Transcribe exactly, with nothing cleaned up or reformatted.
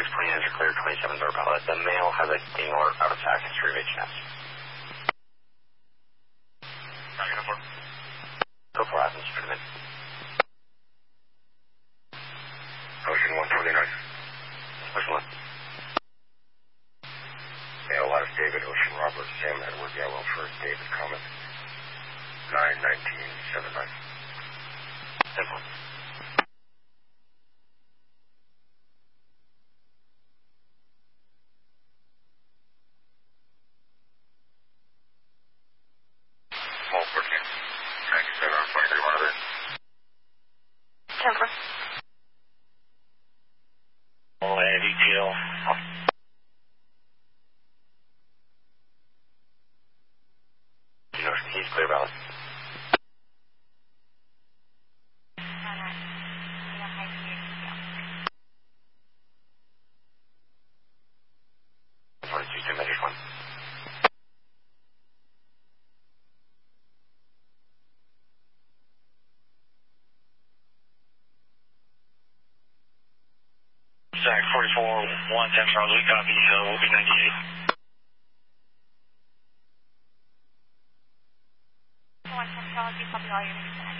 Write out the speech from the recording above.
six twenty nines are clear, twenty-seven door pallet. The male has a ding or out of attack history of H N S. Go for Athens, Tournament. Ocean one twenty-nine. Ocean one. Male last David, Ocean Robert, Sam Edward, Yellow first, David Comet. nine nineteen seventy-nine. Simple. Small fourteen. ninety-seven, twenty-three, one other. Temper. Oh, heavy kill. He's clear balance. twenty-two, two measures one. Zach forty-four, one ten Charlie, copy, uh, we'll be ninety-eight. one ten Charlie, copy all units.